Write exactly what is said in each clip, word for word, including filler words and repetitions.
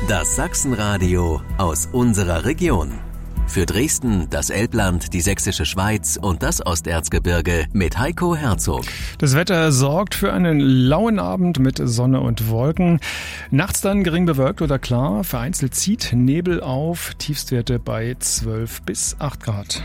Das Sachsenradio aus unserer Region. Für Dresden, das Elbland, die Sächsische Schweiz und das Osterzgebirge mit Heiko Herzog. Das Wetter sorgt für einen lauen Abend mit Sonne und Wolken. Nachts dann gering bewölkt oder klar. Vereinzelt zieht Nebel auf. Tiefstwerte bei zwölf bis acht Grad.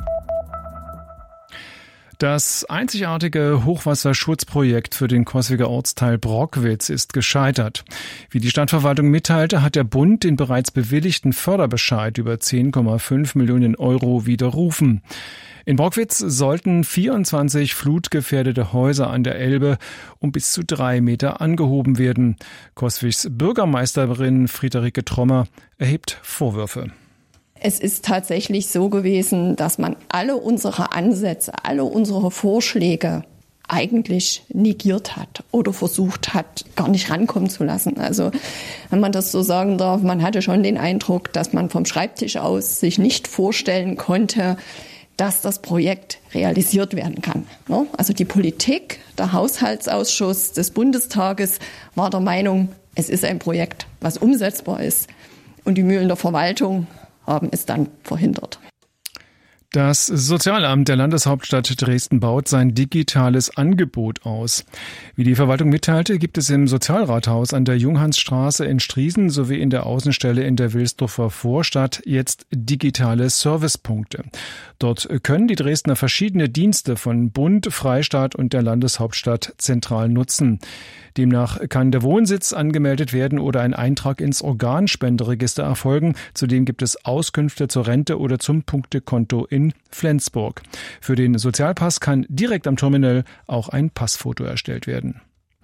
Das einzigartige Hochwasserschutzprojekt für den Coswiger Ortsteil Brockwitz ist gescheitert. Wie die Stadtverwaltung mitteilte, hat der Bund den bereits bewilligten Förderbescheid über zehn Komma fünf Millionen Euro widerrufen. In Brockwitz sollten vierundzwanzig flutgefährdete Häuser an der Elbe um bis zu drei Meter angehoben werden. Coswigs Bürgermeisterin Friederike Trommer erhebt Vorwürfe. Es ist tatsächlich so gewesen, dass man alle unsere Ansätze, alle unsere Vorschläge eigentlich negiert hat oder versucht hat, gar nicht rankommen zu lassen. Also, wenn man das so sagen darf, man hatte schon den Eindruck, dass man vom Schreibtisch aus sich nicht vorstellen konnte, dass das Projekt realisiert werden kann. Also die Politik, der Haushaltsausschuss des Bundestages war der Meinung, es ist ein Projekt, was umsetzbar ist. Und die Mühlen der Verwaltung haben es dann verhindert. Das Sozialamt der Landeshauptstadt Dresden baut sein digitales Angebot aus. Wie die Verwaltung mitteilte, gibt es im Sozialrathaus an der Junghansstraße in Striesen sowie in der Außenstelle in der Wilsdorfer Vorstadt jetzt digitale Servicepunkte. Dort können die Dresdner verschiedene Dienste von Bund, Freistaat und der Landeshauptstadt zentral nutzen. Demnach kann der Wohnsitz angemeldet werden oder ein Eintrag ins Organspenderegister erfolgen. Zudem gibt es Auskünfte zur Rente oder zum Punktekonto in Flensburg. Für den Sozialpass kann direkt am Terminal auch ein Passfoto erstellt werden.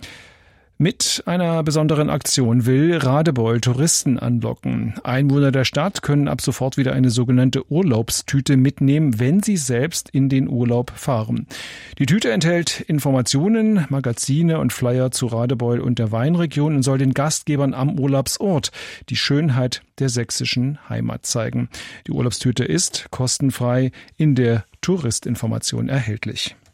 Mit einer besonderen Aktion will Radebeul Touristen anlocken. Einwohner der Stadt können ab sofort wieder eine sogenannte Urlaubstüte mitnehmen, wenn sie selbst in den Urlaub fahren. Die Tüte enthält Informationen, Magazine und Flyer zu Radebeul und der Weinregion und soll den Gastgebern am Urlaubsort die Schönheit der sächsischen Heimat zeigen. Die Urlaubstüte ist kostenfrei in der Touristinformation erhältlich.